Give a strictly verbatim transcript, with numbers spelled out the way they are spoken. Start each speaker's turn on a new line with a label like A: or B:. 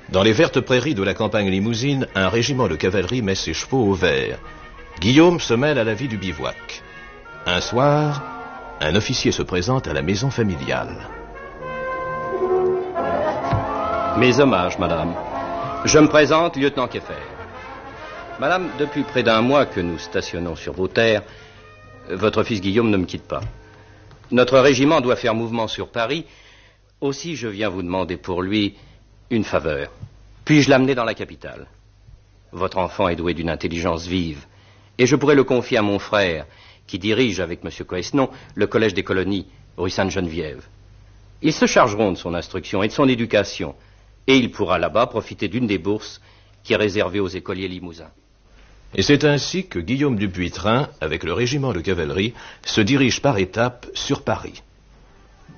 A: Dans les vertes prairies de la campagne limousine, un régiment de cavalerie met ses chevaux au vert. Guillaume se mêle à la vie du bivouac. Un soir, un officier se présente à la maison familiale.
B: Mes hommages, madame. Je me présente, lieutenant Keffer. Madame, depuis près d'un mois que nous stationnons sur vos terres, votre fils Guillaume ne me quitte pas. Notre régiment doit faire mouvement sur Paris. Aussi, je viens vous demander pour lui une faveur. Puis-je l'amener dans la capitale? Votre enfant est doué d'une intelligence vive, et je pourrais le confier à mon frère, qui dirige avec M. Coesnon le collège des colonies, rue Sainte-Geneviève. Ils se chargeront de son instruction et de son éducation, et il pourra là-bas profiter d'une des bourses qui est réservée aux écoliers limousins.
A: Et c'est ainsi que Guillaume Dupuytren, avec le régiment de cavalerie, se dirige par étapes sur Paris.